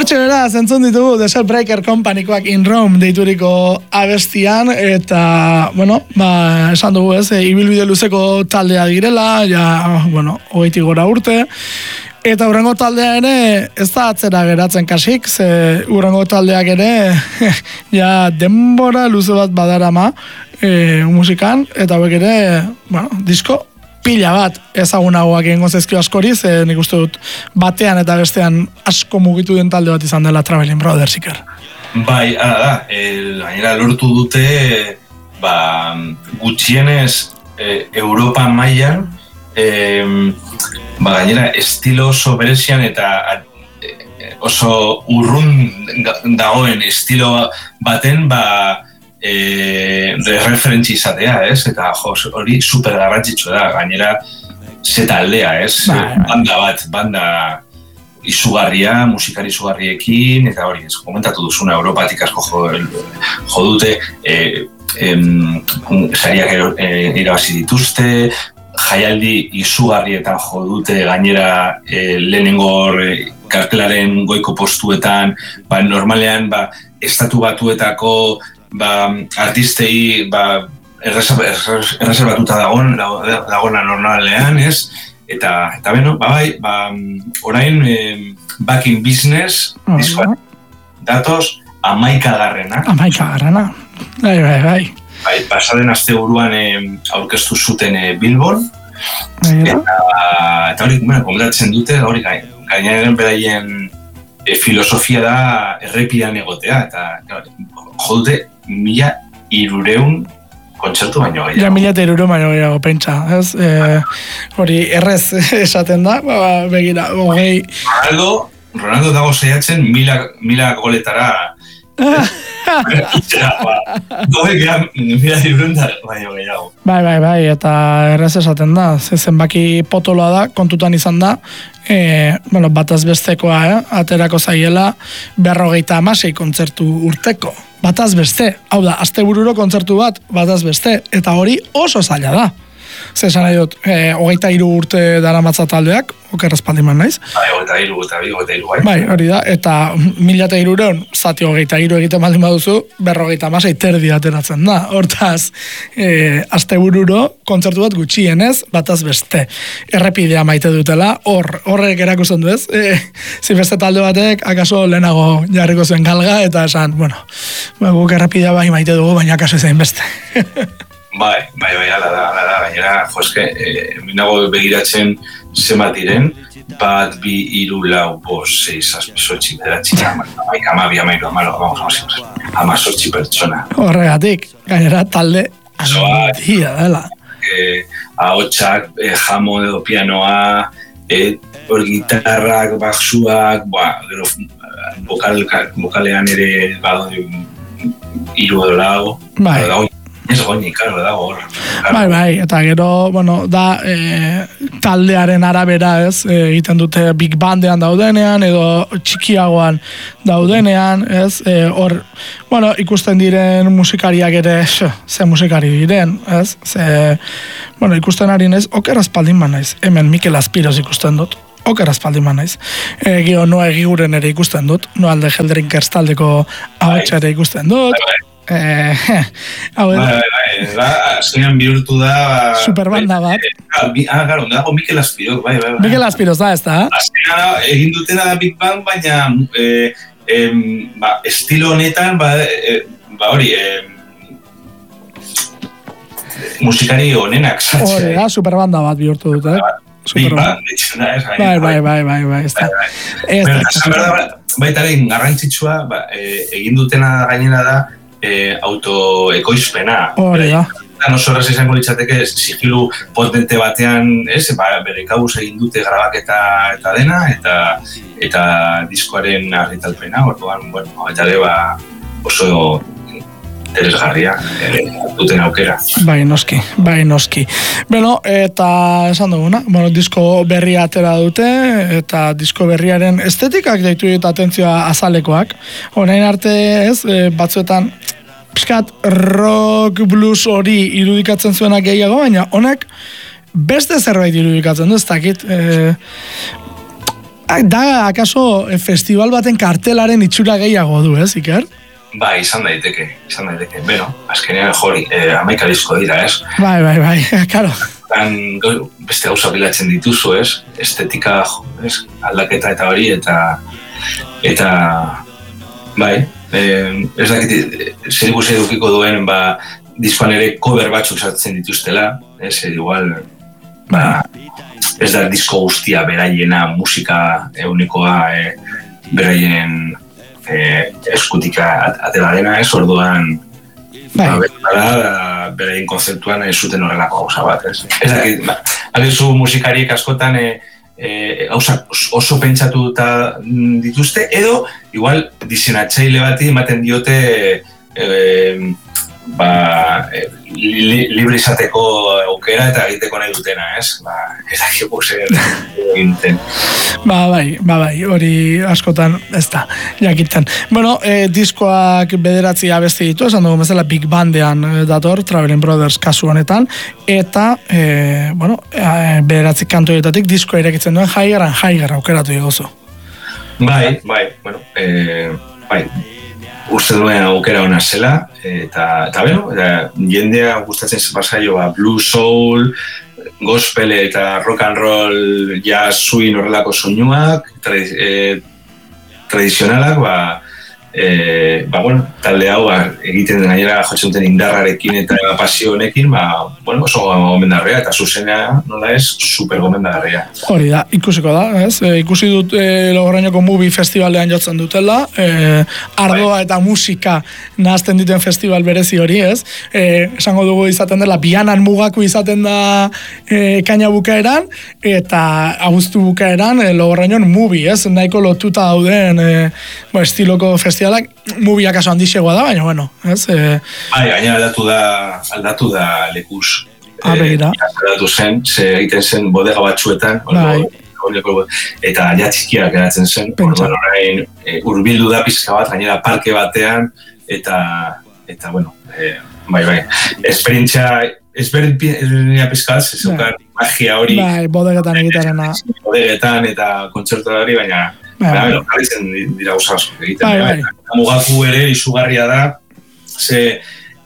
Hortxe beraz, entzun ditugu Desert Breaker Companykoak In Rome deituriko abestian, eta, bueno, esan dugu ez, ibilbide luzeko taldea direla, ja, bueno, 20 gora urte, eta hurrengo taldea ere ez da atzera geratzen kasik, ze hurrengo taldeak ere ja denbora luze bat badarama musikan, eta hauek ere, bueno, disko pila bat ezagunagoak egingo zaizkio askori, ze nik uste dut batean eta bestean asko mugitu den talde bat izan dela Traveling Brothers Iker. Bai, ara da, gainera lortu dute gutxienez Europa mailan gainera estilo oso berezian eta oso urrun dagoen estilo baten referentzi izatea, ez? Eta hori super garrantzitsua da, gainera ze taldea, ez? Banda izugarria, musikari izugarriekin, eta hori, ez, komentatu duzuna, Europatik asko jo dute, sariak irabazi dituzte, jaialdi izugarrietan jo dute, gainera lehenengo kartelaren goiko postuetan, normalean, estatu batuetako artistei erreserbatuta dagona normalean, ez? Eta beno, orain Back in Business diskoa datoz 11garrena. 11garrena, bai. Pasaden asteburuan aurkeztu zuten Bilbon, eta hori, komentatzen dute, hori gainaren beraien filosofia da errepidan egotea, eta jo dute 1.300 kontzertu baino gehiago. Ja, 1.300 baino gehiago, pentsa, ez? Hori errez esaten da, begira, hogei... Ronaldo dago saiatzen 1.000 goletara. Bai, eta errez esaten da, zenbaki potoloa da, kontutan izan da, bataz bestekoa, aterako zaiela 256 kontzertu urteko, bataz beste, hau da, astebururo kontzertu bat, bataz beste, eta hori oso zaila da. Zesan nahi dut, 23 urte daramatza taldeak, oker espaldiman naiz. Bai, 23, bai, hori da, eta 1.300 zati 23 egiten baldin baduzu, 256 terdi ateratzen da. Hortaz, astebururo kontzertu bat gutxienez, bataz beste. Errepidea maite dutela, horrek erakusten du ez. Beste talde batek, akaso lehenago jarriko zuen galga, eta esan, guk errepidea bai maite dugu, baina akaso ezain beste. Bai, ala da, gainera, joske, minago begiratzen zenbat diren, 1, 2, 3, 4, 5, 6, 7, 8, 9, 18 pertsona. Horregatik, gainera talde handia dela. Ahotsak, jamon edo pianoa, gitarrak, baxuak, bokalean ere hiru edo lau. Bai. Ez goinik, dago hor. Bai, eta gero, da, taldearen arabera, ez, egiten dute big bandean daudenean, edo txikiagoan daudenean, ez, hor, ikusten diren musikariak ere, ze musikari diren, ez, ikusten ari naiz, oker aspaldin man naiz, hemen Mikel Aspiroz ikusten dut, oker aspaldin man naiz, gero Noa Egiguren ere ikusten dut, Noa Alde Heldrinkers taldeko ahotsa ere ikusten dut, azkenean bihurtu da superbanda bat. Garo, dago Mikel Aspiroz, bai. Mikel Aspiroz da, ez da? Azkenean egin dutena da Big Bang, baina estilo honetan, hori, musikari honenak, zatxe. Hori da, superbanda bat bihurtu dut, Big Bang, ditxuna, ez? Bai. Baitaren garrantzitsua, egin dutena gainera da, autoekoizpena. Hori da. Oso horrez izango litzateke sigilu potente batean, bere kabuz egin dute grabaketa eta dena, eta diskoaren argitalpena, orduan, eta ere oso interesgarria duten aukera. Bai, noski. Beno, eta esan duguna, disko berria atera dute, eta disko berriaren estetikak deitu dit atentzioa azalekoak. Orain arte ez, batzuetan pixkat rock blues hori irudikatzen zuenak gehiago, baina honek beste zerbait irudikatzen du, ez dakit. Da, akaso, festival baten kartelaren itxura gehiago du, ez, Iker? Ba, izan daiteke. Beno, azkenean jori, 11 disko dira, ez? Bai, karo. Beste gauza bilatzen dituzu, ez? Estetika, ez? Aldaketa eta hori, eta bai, ez dakit, zer ikusi edukiko duen, ba, diskoan ere cover batzuk sartzen dituztela, ez? Igual, ba, ez da disko guztia beraiena, musika eunikoa beraien eskutika atera dena, ez? Orduan, beraien konzeptuan ez zuten horrelako gauza bat, ez? Ez dakit, agizu musikariek askotan oso pentsatuta dituzte, edo igual diseinatzaile bati ematen diote libre izateko aukera eta egiteko nahi dutena, ez? Ez dakiko zer egiten. Bai, hori askotan ez da, jakiten. Bueno, diskoak 9 abesti ditu, esan dugu bezala Big Bandean dator, Traveling Brothers kasu honetan, eta, 9 kantoietatik disko irekitzen duen Higher aukeratu egozu. Bai. Uste duen aukera hona zela, eta jendea gustatzen pasaio blue soul, gospel eta rock and roll, jazz, swing horrelako soinuak, tradizionalak, talde hau egiten den gainera jotzen duten indarrarekin eta pasio honekin, oso gomendarrea, eta zuzenea, nola ez, super gomendarrea. Hori da, ikusiko da, ez? Ikusi dut Logroñoko Movie Festivalean jotzen dutela, ardoa eta musika nahazten dituen festival berezi hori, ez? Esango dugu izaten dela, bianan mugako izaten da kaina bukaeran, eta abuztu bukaeran Logroñon Movie, ez? Nahiko lotuta dauden estiloko festivalak, Movie akaso handixegoa da, baina, bueno, ez? Gaina aldatu da lekuz. Aldatu zen, egiten zen bodega batzuetan, eta ja txikiak geratzen zen, orain hurbildu da pizka bat, gainera parke batean, eta bueno, bai, esperientzia pizka bat, zeukan magia hori. Bodegetan egitarena. Bodegetan eta kontzertu hori, baina jarritzen dira gauzasko egiten. Mugaku ere izugarria da, ze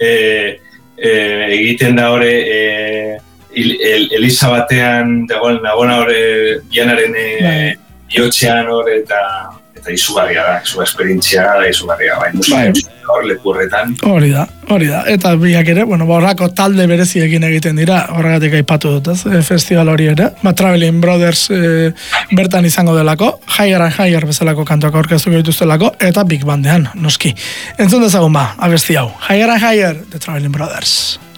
egiten da hori Elisa batean nagona hori bianaren bihotzean hori eta izugarria da, esperientzia da izugarria, musika hor leku horretan. Hori da, eta biak ere, horrako talde bereziekin egiten dira, horregatik aipatu dut, festival hori ere, Traveling Brothers bertan izango delako, Higher bezalako kantuak aurkeztuko dituztelako, eta Big Bandean, noski. Entzun dezagun abesti hau, Higher, The Traveling Brothers.